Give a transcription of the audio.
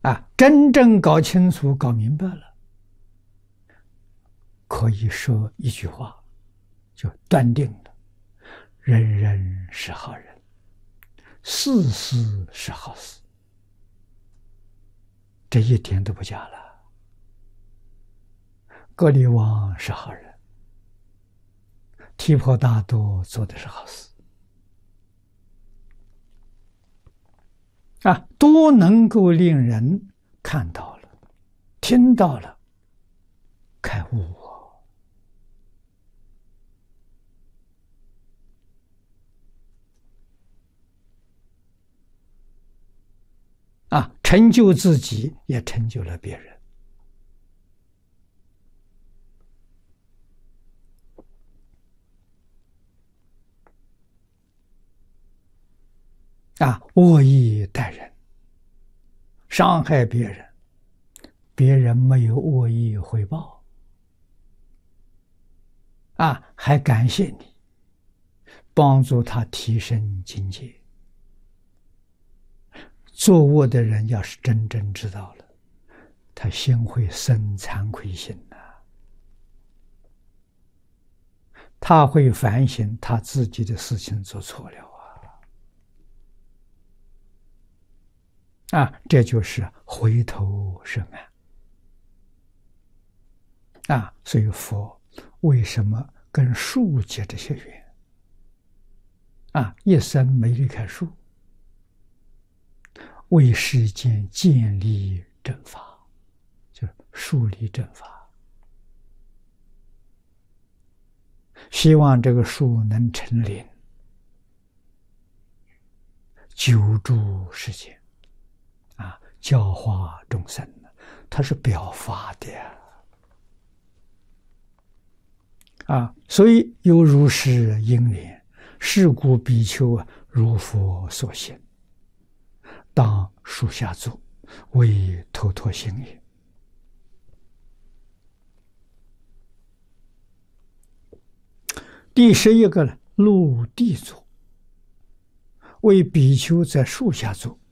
真正搞清楚、搞明白了，可以说一句话，就断定了：人人是好人，事事是好事，这一点都不假了。格里王是好人，提婆达多做的是好事，都能够令人看到了、听到了，开悟成就自己，也成就了别人。恶意待人，伤害别人，别人没有恶意回报，还感谢你，帮助他提升境界。作恶的人要是真正知道了，他心会生惭愧心他会反省他自己的事情做错了这就是回头是岸所以佛为什么跟树结这些缘一生没离开树，为世间建立正法，就是树立正法，希望这个树能成林，救助世间教化众生，它是表法的所以有如是因缘，是故比丘如佛所行，当树下坐，为头陀行也。第11个呢，入地坐，为比丘在树下坐，